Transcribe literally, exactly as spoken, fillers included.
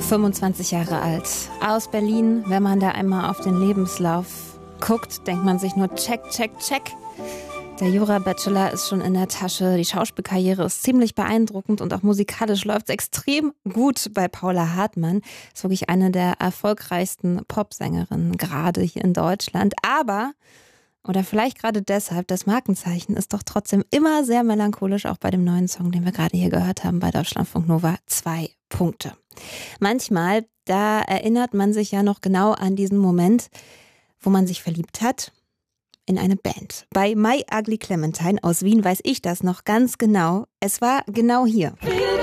fünfundzwanzig Jahre alt, aus Berlin. Wenn man da einmal auf den Lebenslauf guckt, denkt man sich nur check, check, check. Der Jura-Bachelor ist schon in der Tasche, die Schauspielkarriere ist ziemlich beeindruckend und auch musikalisch läuft es extrem gut bei Paula Hartmann. Ist wirklich eine der erfolgreichsten Popsängerinnen, gerade hier in Deutschland. Aber, oder vielleicht gerade deshalb, das Markenzeichen ist doch trotzdem immer sehr melancholisch, auch bei dem neuen Song, den wir gerade hier gehört haben bei Deutschlandfunk Nova. Zwei Punkte. Manchmal, da erinnert man sich ja noch genau an diesen Moment, wo man sich verliebt hat in eine Band. Bei My Ugly Clementine aus Wien weiß ich das noch ganz genau. Es war genau hier.